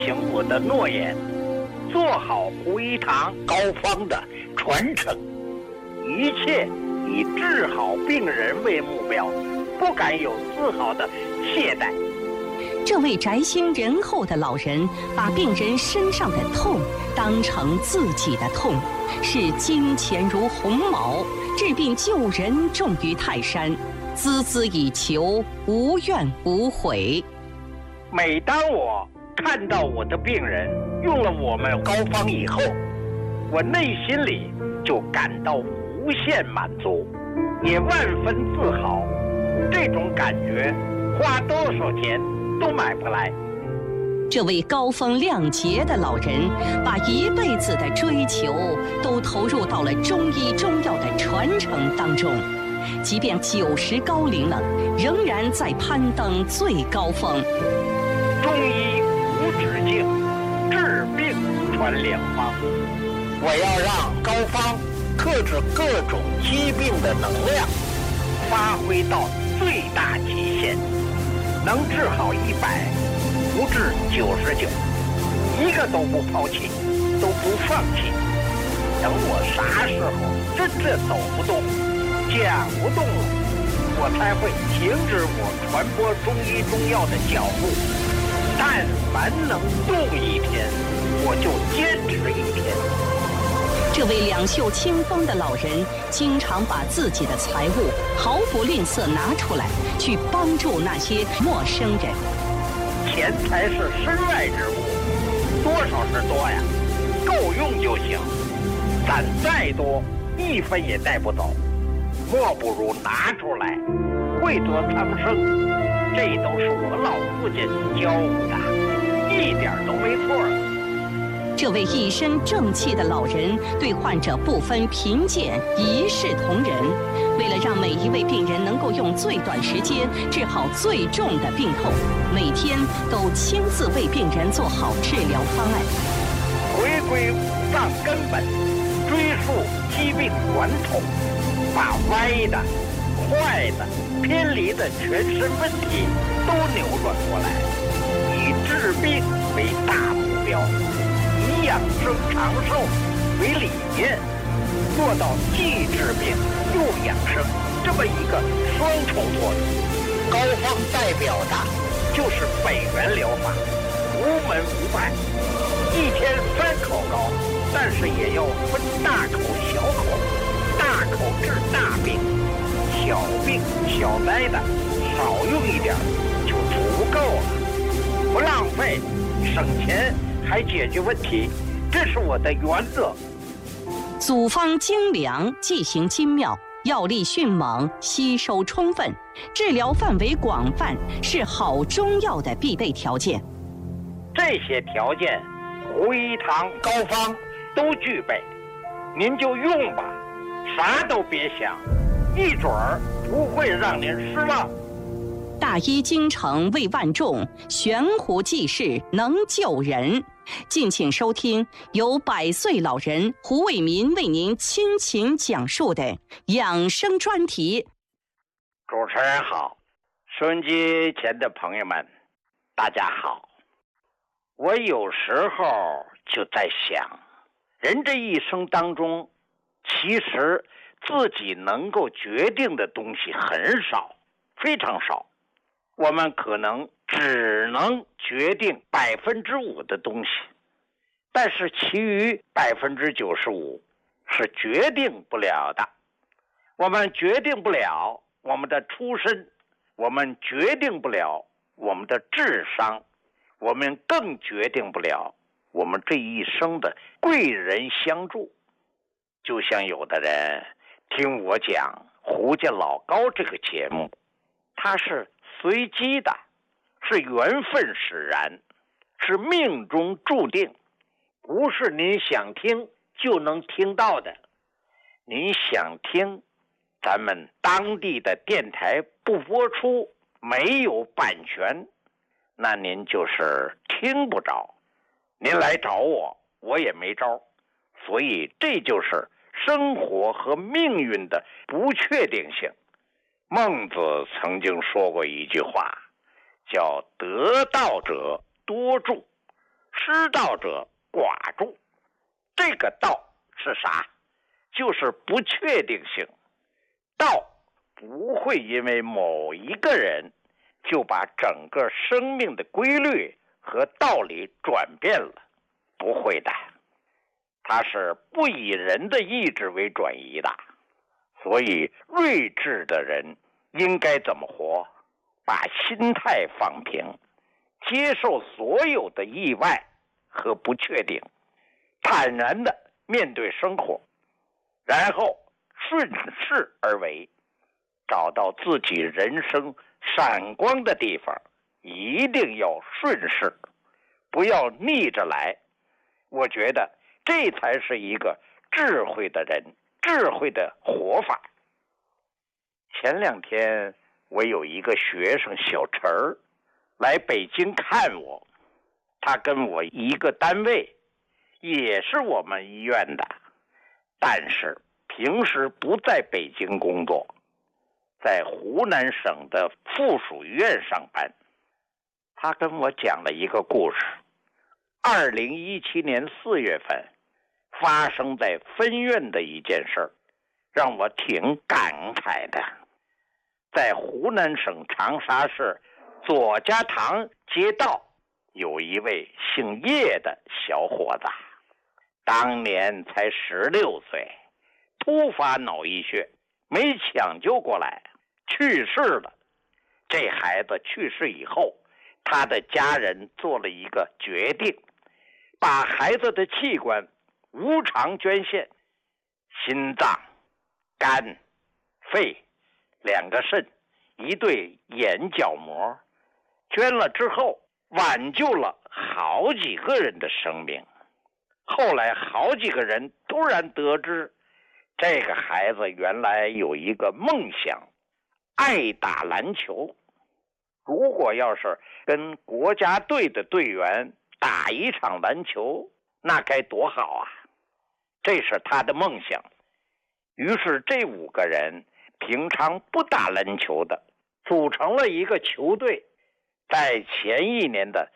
行我的诺言，做好胡一堂膏方的传承，一切以治好病人为目标，不敢有丝毫的懈怠。 这位宅心仁厚的老人，把病人身上的痛当成自己的痛，视金钱如鸿毛，治病救人重于泰山，孜孜以求，无怨无悔。 每当我看到我的病人用了我们膏方以后，我内心里就感到无限满足，也万分自豪。这种感觉花多少钱都买不来。 这位高风亮节的老人，把一辈子的追求都投入到了中医中药的传承当中，即便90高龄了，仍然在攀登最高峰。 中医无止境，治病传良方。我要让膏方克制各种疾病的能量发挥到最大极限，能治好100，不治99，一个都不抛弃，都不放弃。等我啥时候真正走不动、讲不动了，我才会停止我传播中医中药的脚步。但凡能动一天，我就坚持一天。 这位两袖清风的老人，经常把自己的财物毫不吝啬拿出来，去帮助那些陌生人。 钱财是身外之物，多少是多呀，够用就行。攒再多，1分也带不走，莫不如拿出来，惠泽苍生。这都是我老父亲教我的，一点都没错。 这位一身正气的老人，对患者不分贫贱，一视同仁。为了让每一位病人能够用最短时间治好最重的病痛，每天都亲自为病人做好治疗方案。 回归五脏根本，追溯疾病源头，把歪的、坏的、偏离的全身问题都扭转过来，以治病为大目标，以养生长寿为理念，做到既治病又养生这么一个双重作用。膏方代表的就是北元疗法，无门无派，一天3口膏，但是也要分大口小口，大口治大病，小病小灾的少用一点就足够了，不浪费，省钱还解决问题，这是我的原则。 组方精良，剂型精妙，药力迅猛，吸收充分，治疗范围广泛，是好中药的必备条件。 这些条件，胡一堂膏方都具备，您就用吧，啥都别想，一准儿不会让您失望。 大医精诚为万众，悬壶济世能救人。敬请收听由100岁老人胡伟民为您倾情讲述的养生专题。 主持人好，收音机前的朋友们，大家好。我有时候就在想，人这一生当中，其实自己能够决定的东西很少，非常少。我们可能只能决定5%的东西，但是其余95%是决定不了的。我们决定不了我们的出身，我们决定不了我们的智商，我们更决定不了我们这一生的贵人相助。就像有的人听我讲胡家老高这个节目，它是随机的，是缘分使然，是命中注定，不是您想听就能听到的。您想听，咱们当地的电台不播出，没有版权，那您就是听不着。您来找我，我也没招。所以这就是生活和命运的不确定性。孟子曾经说过一句话，叫得道者多助， 失道者寡助。这个道是啥？就是不确定性。道不会因为某一个人就把整个生命的规律和道理转变了，不会的。它是不以人的意志为转移的。所以睿智的人应该怎么活？把心态放平，接受所有的意外和不确定，坦然地面对生活，然后顺势而为，找到自己人生闪光的地方，一定要顺势，不要逆着来。我觉得这才是一个智慧的人，智慧的活法。前2天我有一个学生小陈儿来北京看我，他跟我一个单位，也是我们医院的，但是平时不在北京工作，在湖南省的附属医院上班。他跟我讲了一个故事，2017年4月份发生在分院的一件事儿，让我挺感慨的。在湖南省长沙市左家塘街道有一位姓叶的小伙子，当年才16岁，突发脑溢血，没抢救过来，去世了。这孩子去世以后，他的家人做了一个决定，把孩子的器官无偿捐献，心脏、肝、肺、2个肾、1对眼角膜，捐了之后挽救了好几个人的生命。后来好几个人突然得知，这个孩子原来有一个梦想，爱打篮球。如果要是跟国家队的队员打一场篮球，那该多好啊！这是他的梦想。于是这5个人平常不打篮球的，组成了一个球队，在前1年的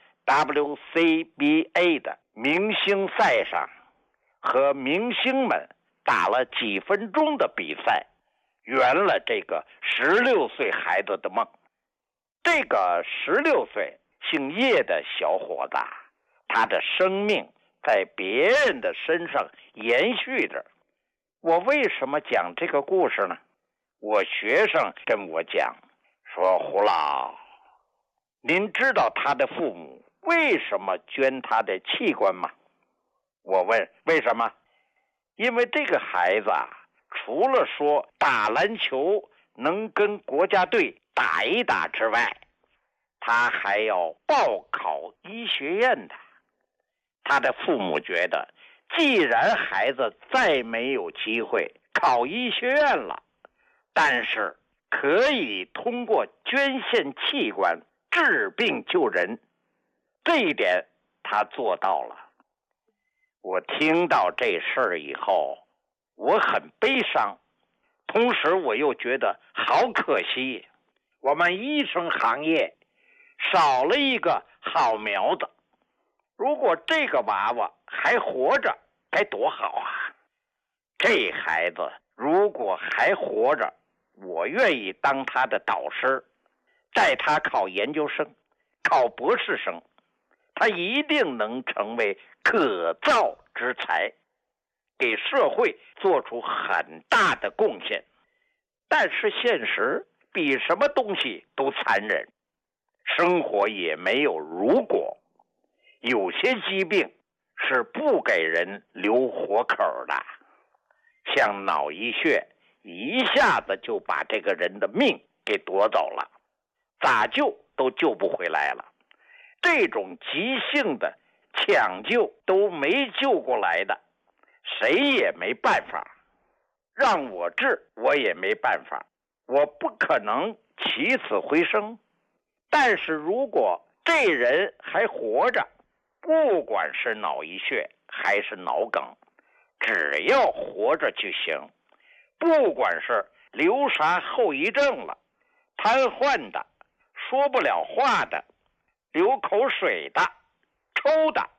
WCBA 的明星赛上和明星们打了几分钟的比赛，圆了这个16岁孩子的梦。这个16岁姓叶的小伙子，他的生命在别人的身上延续着。我为什么讲这个故事呢？我学生跟我讲说，胡老，您知道他的父母为什么捐他的器官吗？我问为什么？因为这个孩子除了说打篮球能跟国家队打一打之外，他还要报考医学院的。他的父母觉得，既然孩子再没有机会考医学院了，但是可以通过捐献器官治病救人，这一点他做到了。我听到这事儿以后，我很悲伤，同时我又觉得好可惜，我们医生行业少了一个好苗子。如果这个娃娃还活着，该多好啊！这孩子如果还活着，我愿意当他的导师，带他考研究生，考博士生，他一定能成为可造之才，给社会做出很大的贡献。但是现实比什么东西都残忍，生活也没有如果，有些疾病是不给人留活口的，像脑溢血一下子就把这个人的命给夺走了，咋救都救不回来了。这种急性的抢救都没救过来的，谁也没办法，让我治我也没办法，我不可能起死回生。但是如果这人还活着，不管是脑溢血还是脑梗，只要活着就行。不管是留啥后遗症了，瘫痪的，说不了话的，流口水的，抽的，